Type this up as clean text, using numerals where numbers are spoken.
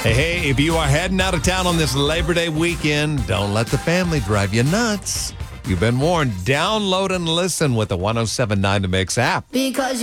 Hey, if you are heading out of town on this Labor Day weekend, don't let the family drive you nuts. You've been warned. Download and listen with the 107.9 The Mix app. Because